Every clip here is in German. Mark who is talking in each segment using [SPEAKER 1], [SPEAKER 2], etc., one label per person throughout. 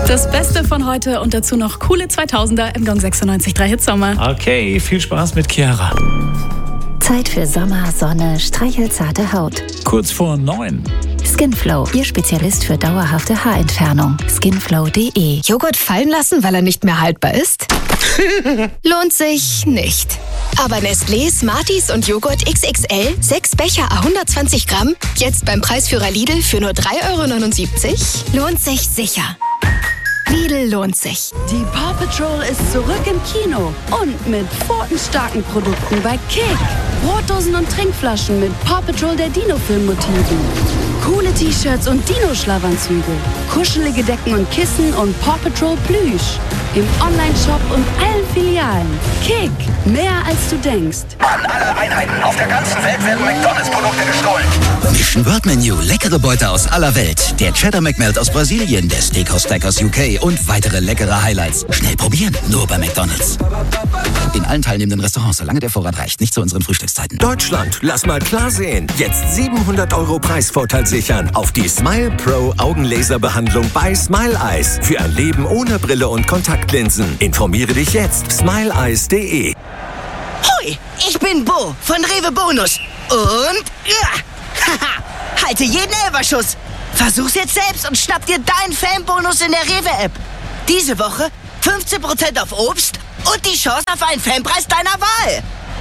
[SPEAKER 1] Das Beste von heute und dazu noch coole 2000er im Gong 96.3 Hitsommer.
[SPEAKER 2] Okay, viel Spaß mit Chiara.
[SPEAKER 3] Zeit für Sommer, Sonne, streichelzarte Haut.
[SPEAKER 2] Kurz vor 9.
[SPEAKER 3] Skinflow, Ihr Spezialist für dauerhafte Haarentfernung. Skinflow.de.
[SPEAKER 4] Joghurt fallen lassen, weil er nicht mehr haltbar ist? Lohnt sich nicht. Aber Nestlé, Smarties und Joghurt XXL, 6 Becher à 120 Gramm, jetzt beim Preisführer Lidl für nur 3,79 €, lohnt sich sicher. Lidl lohnt sich.
[SPEAKER 5] Die Paw Patrol ist zurück im Kino und mit pfotenstarken Produkten bei Kick. Brotdosen und Trinkflaschen mit Paw Patrol der Dino-Film-Motiven. Coole T-Shirts und Dino-Schlafanzüge. Kuschelige Decken und Kissen und Paw Patrol Plüsch. Im Online-Shop und allen Filialen. Kick, mehr als du denkst.
[SPEAKER 6] An alle Einheiten auf der ganzen Welt werden McDonalds-Produkte gestohlen.
[SPEAKER 7] Mission World Menu, leckere Beute aus aller Welt. Der Cheddar McMelt aus Brasilien, der Steakhouse Stack aus UK und weitere leckere Highlights. Schnell probieren, nur bei McDonalds. In allen teilnehmenden Restaurants, solange der Vorrat reicht, nicht zu unseren Frühstückszeiten.
[SPEAKER 8] Deutschland, lass mal klar sehen. Jetzt 700 € Preisvorteil sichern auf die Smile Pro Augenlaserbehandlung bei Smile Eyes. Für ein Leben ohne Brille und Kontaktlinsen. Informiere dich jetzt. smileeyes.de.
[SPEAKER 9] Hoi, ich bin Bo von Rewe Bonus. Und haha, halte jeden Elferschuss. Versuch's jetzt selbst und schnapp dir deinen Fanbonus in der Rewe-App. Diese Woche 15% auf Obst und die Chance auf einen Fanpreis deiner Wahl.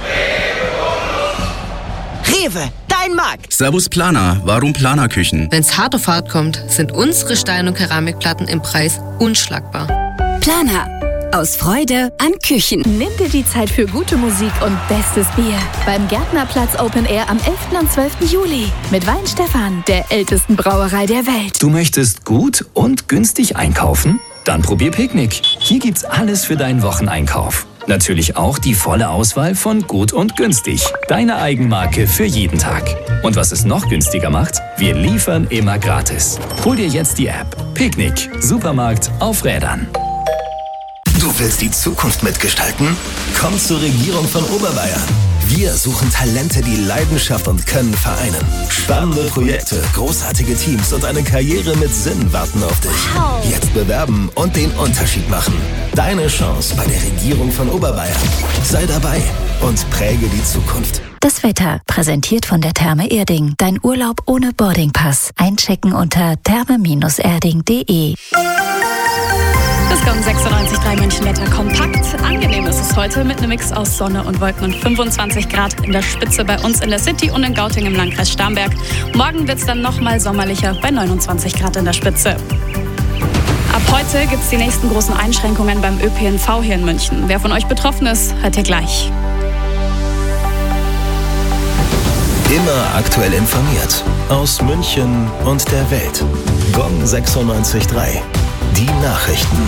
[SPEAKER 9] Rewe, dein Markt.
[SPEAKER 10] Servus Planer, warum Planerküchen?
[SPEAKER 11] Wenn's hart auf hart kommt, sind unsere Stein- und Keramikplatten im Preis unschlagbar.
[SPEAKER 12] Planer. Aus Freude an Küchen.
[SPEAKER 3] Nimm dir die Zeit für gute Musik und bestes Bier. Beim Gärtnerplatz Open Air am 11. und 12. Juli. Mit Weinstefan, der ältesten Brauerei der Welt.
[SPEAKER 13] Du möchtest gut und günstig einkaufen? Dann probier Picknick. Hier gibt's alles für deinen Wocheneinkauf. Natürlich auch die volle Auswahl von Gut und Günstig. Deine Eigenmarke für jeden Tag. Und was es noch günstiger macht? Wir liefern immer gratis. Hol dir jetzt die App. Picknick. Supermarkt auf Rädern.
[SPEAKER 14] Du willst die Zukunft mitgestalten? Komm zur Regierung von Oberbayern. Wir suchen Talente, die Leidenschaft und Können vereinen. Spannende Projekte, großartige Teams und eine Karriere mit Sinn warten auf dich.
[SPEAKER 12] Wow.
[SPEAKER 14] Jetzt bewerben und den Unterschied machen. Deine Chance bei der Regierung von Oberbayern. Sei dabei und präge die Zukunft.
[SPEAKER 3] Das Wetter, präsentiert von der Therme Erding. Dein Urlaub ohne Boardingpass. Einchecken unter therme-erding.de.
[SPEAKER 1] Das Gong 96.3 München Wetter kompakt. Angenehm ist es heute mit einem Mix aus Sonne und Wolken und 25 Grad in der Spitze bei uns in der City und in Gauting im Landkreis Starnberg. Morgen wird es dann nochmal sommerlicher bei 29 Grad in der Spitze. Ab heute gibt es die nächsten großen Einschränkungen beim ÖPNV hier in München. Wer von euch betroffen ist, hört ihr gleich.
[SPEAKER 14] Immer aktuell informiert. Aus München und der Welt. Gong 96.3. Die Nachrichten.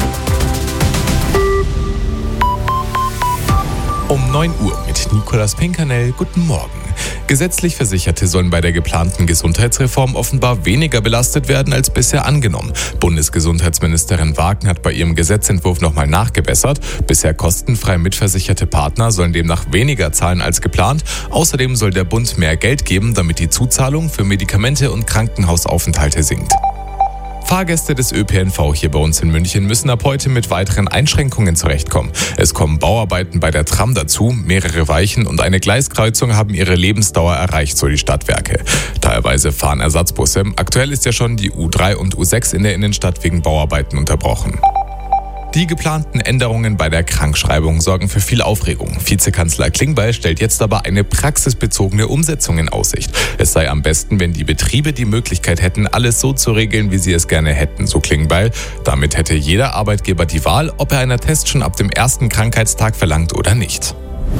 [SPEAKER 15] Um 9 Uhr mit Nicolas Pinkernell. Guten Morgen. Gesetzlich Versicherte sollen bei der geplanten Gesundheitsreform offenbar weniger belastet werden als bisher angenommen. Bundesgesundheitsministerin Wagner hat bei ihrem Gesetzentwurf nochmal nachgebessert. Bisher kostenfrei mitversicherte Partner sollen demnach weniger zahlen als geplant. Außerdem soll der Bund mehr Geld geben, damit die Zuzahlung für Medikamente und Krankenhausaufenthalte sinkt. Fahrgäste des ÖPNV hier bei uns in München müssen ab heute mit weiteren Einschränkungen zurechtkommen. Es kommen Bauarbeiten bei der Tram dazu, mehrere Weichen und eine Gleiskreuzung haben ihre Lebensdauer erreicht, so die Stadtwerke. Teilweise fahren Ersatzbusse. Aktuell ist ja schon die U3 und U6 in der Innenstadt wegen Bauarbeiten unterbrochen. Die geplanten Änderungen bei der Krankschreibung sorgen für viel Aufregung. Vizekanzler Klingbeil stellt jetzt aber eine praxisbezogene Umsetzung in Aussicht. Es sei am besten, wenn die Betriebe die Möglichkeit hätten, alles so zu regeln, wie sie es gerne hätten, so Klingbeil. Damit hätte jeder Arbeitgeber die Wahl, ob er einen Test schon ab dem ersten Krankheitstag verlangt oder nicht.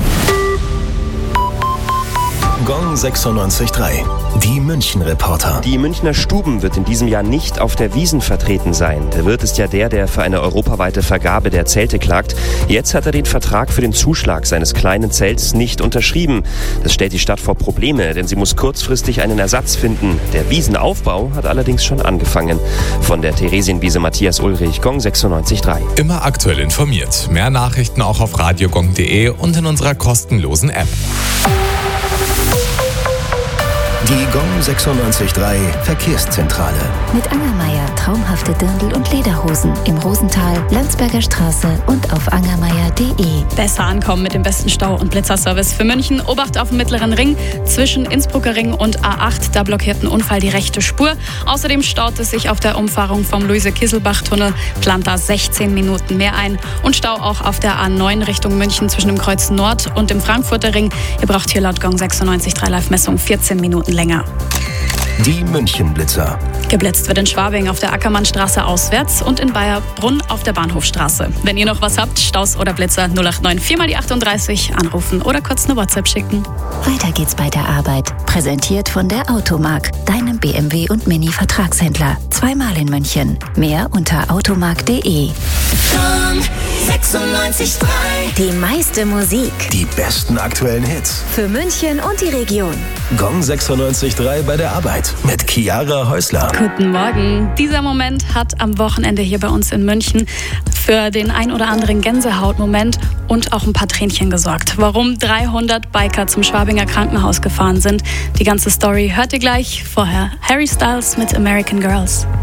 [SPEAKER 14] Gong 96.3. Die München-Reporter.
[SPEAKER 16] Die Münchner Stuben wird in diesem Jahr nicht auf der Wiesn vertreten sein. Der Wirt ist ja der für eine europaweite Vergabe der Zelte klagt. Jetzt hat er den Vertrag für den Zuschlag seines kleinen Zelts nicht unterschrieben. Das stellt die Stadt vor Probleme, denn sie muss kurzfristig einen Ersatz finden. Der Wiesenaufbau hat allerdings schon angefangen. Von der Theresienwiese Matthias Ulrich, Gong 96.3.
[SPEAKER 15] Immer aktuell informiert. Mehr Nachrichten auch auf radiogong.de und in unserer kostenlosen App.
[SPEAKER 14] Die Gong 96.3 Verkehrszentrale.
[SPEAKER 17] Mit Angermeier traumhafte Dirndl- und Lederhosen im Rosental, Landsberger Straße und auf angermeier.de.
[SPEAKER 1] Besser ankommen mit dem besten Stau- und Blitzerservice für München. Obacht auf dem Mittleren Ring zwischen Innsbrucker Ring und A8. Da blockiert ein Unfall die rechte Spur. Außerdem staut es sich auf der Umfahrung vom Luise-Kieselbach-Tunnel. Plant da 16 Minuten mehr ein. Und Stau auch auf der A9 Richtung München zwischen dem Kreuz Nord und dem Frankfurter Ring. Ihr braucht hier laut Gong 96.3 Live-Messung 14 Minuten länger.
[SPEAKER 14] Die München-Blitzer.
[SPEAKER 1] Geblitzt wird in Schwabing auf der Ackermannstraße auswärts und in Bayerbrunn auf der Bahnhofstraße. Wenn ihr noch was habt, Staus oder Blitzer 089 4 mal die 38 anrufen oder kurz eine WhatsApp schicken.
[SPEAKER 17] Weiter geht's bei der Arbeit. Präsentiert von der Automark, deinem BMW und Mini-Vertragshändler. Zweimal in München. Mehr unter automark.de.
[SPEAKER 12] Gong 96.3. Die meiste Musik.
[SPEAKER 14] Die besten aktuellen Hits.
[SPEAKER 12] Für München und die Region.
[SPEAKER 14] Gong 96.3 bei der Arbeit mit Chiara Häusler.
[SPEAKER 1] Guten Morgen. Dieser Moment hat am Wochenende hier bei uns in München für den ein oder anderen Gänsehautmoment und auch ein paar Tränchen gesorgt. Warum 300 Biker zum Schwabinger Krankenhaus gefahren sind, die ganze Story hört ihr gleich. Vorher Harry Styles mit American Girls.